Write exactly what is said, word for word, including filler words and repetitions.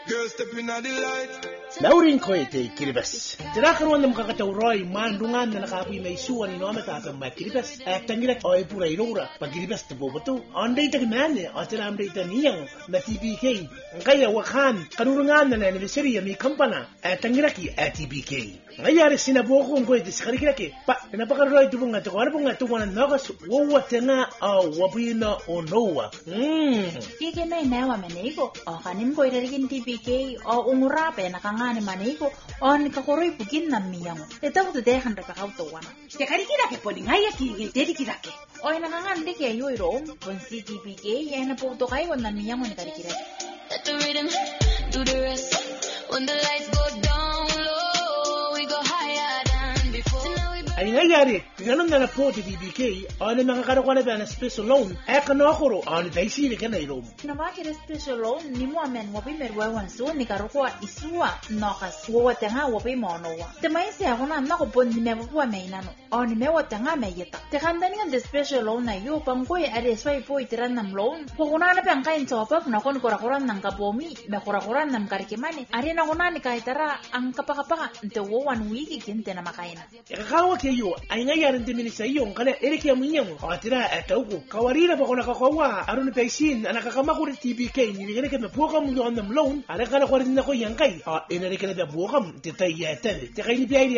Girl stepping on the light. Laurin koite kiribas. Tirakar wanda makakatauroy mandungan na nakapoy may suwan ino amatapang makiribas. At tangilat oy pura irura. Pagkiribas na boboto. Onday tagmane o tiramday taniyang na T B K. Ang kaya wakan kanurungan na na anniversary may kampana. At tangiraki at T B K. Ngayari sinabuko kung koite sa karikiraki. Pa, napakaroy tubong nga tukuan po nga tukuan ng nakas. Wawa tanga o wabina o noa. Hmm. Kiki na inawa maniko. O kanin ko irarigin T B K o umurape nakangani maniko o nikakuroy pugin na miyang. Ito ko dehan rakakautawan. Te karikiraki po ni ngaya kingil dedikiraki. O nakangandi kaya yu iroom. Kung si T B K ay naputo kayo na miyang mo ni karikiraki. Let the rhythm do the rest. When the lights go down low, we go higher than before. Ay ngayari, ganun na na po ti T B K, o na makakaroon na ba na special loan, ay kanokoro, o na daisiri ka na irom. Namakira special loan, ni mo amen wapi merwawan su, ni karukwa isua, nokas, wawate nga wapi monowa. Temaisi ako na nako po ni mewapuwa may nano, o ni mewate nga may yata. Tekandani nga the special loan na yu, pangkoy aresway po itiran ng loan, kukuna na pa ang kain sa wapap, na kon kurakuran ng kapomi, may kurakuran ng karikimani, ari na kuna ni kahitara, ang kapakapaka, nte wawan wiki kinte na makain. Ikakawa kayo, ay ngayarin din sa iyo, kala erikya mo niyo, o atira ataw ko. Kawarina pa ko nakakawa, aron na paisin, anakakamakurit T B K, niligyan ka na buwakam yung ng loan, alakala ko rin ako yan kay, o inarika na buwakam, titay yatan, tikay ni P I D